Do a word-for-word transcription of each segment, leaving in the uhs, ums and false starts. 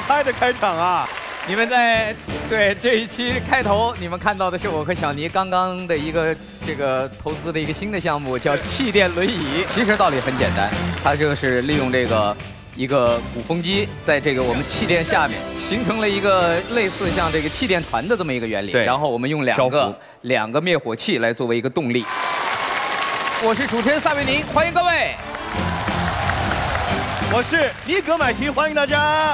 嗨的开场啊！ 你们在对这一期开头，你们看到的是我和小尼刚刚的一个这个投资的一个新的项目，叫气垫轮椅。其实道理很简单，它就是利用这个一个鼓风机，在这个我们气垫下面形成了一个类似像这个气垫团的这么一个原理。 对， 然后我们用两个两个灭火器来作为一个动力。我是主持人撒贝宁，欢迎各位。 我是尼格买提，欢迎大家。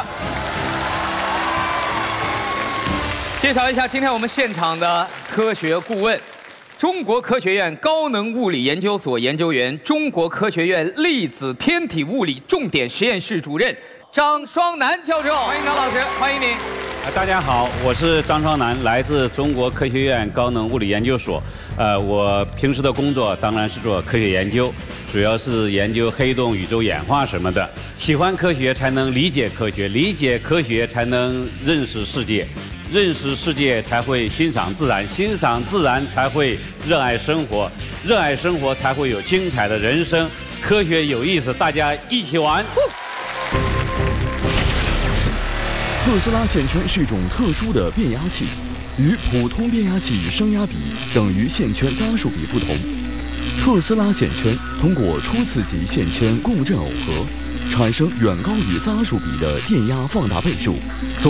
介绍一下今天我们现场的科学顾问，中国科学院高能物理研究所研究员，中国科学院粒子天体物理重点实验室主任张双南教授。欢迎张老师，欢迎您。 大家好，我是张双南，来自中国科学院高能物理研究所。呃，我平时的工作当然是做科学研究，主要是研究黑洞、宇宙演化什么的。喜欢科学才能理解科学，理解科学才能认识世界，认识世界才会欣赏自然，欣赏自然才会热爱生活，热爱生活才会有精彩的人生。科学有意思，大家一起玩。 特斯拉线圈是一种特殊的变压器，与普通变压器升压比等于线圈加速比不同。特斯拉线圈通过初次级线圈共振耦合，产生远高于加速比的电压放大倍数。